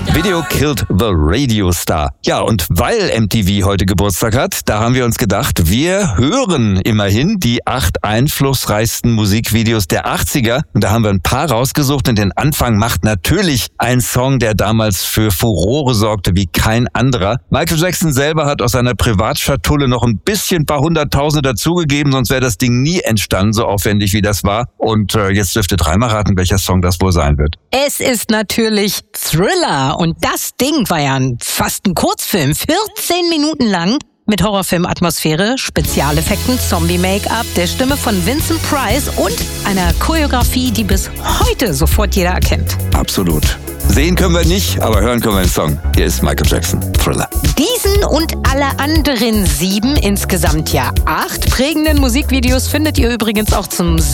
Video Killed the Radio Star. Ja, und weil MTV heute Geburtstag hat, da haben wir uns gedacht, wir hören immerhin die 8 einflussreichsten Musikvideos der 80er. Und da haben wir ein paar rausgesucht und den Anfang macht natürlich ein Song, der damals für Furore sorgte wie kein anderer. Michael Jackson selber hat aus seiner Privatschatulle noch ein paar Hunderttausende dazugegeben, sonst wäre das Ding nie entstanden, so aufwendig wie das war. Und jetzt dürft ihr dreimal raten, welcher Song das wohl sein wird. Es ist natürlich Thriller. Und das Ding war ja fast ein Kurzfilm, 14 Minuten lang, mit Horrorfilm-Atmosphäre, Spezialeffekten, Zombie-Make-up, der Stimme von Vincent Price und einer Choreografie, die bis heute sofort jeder erkennt. Absolut. Sehen können wir nicht, aber hören können wir den Song. Hier ist Michael Jackson, Thriller. Diesen und alle anderen 7, insgesamt ja 8 prägenden Musikvideos findet ihr übrigens auch zum